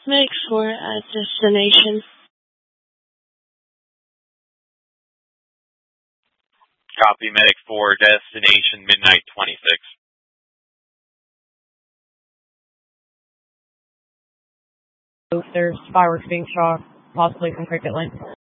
Make 4 at destination. Copy, Medic 4, destination midnight 26. There's fireworks being shot, possibly from Cricket Lane.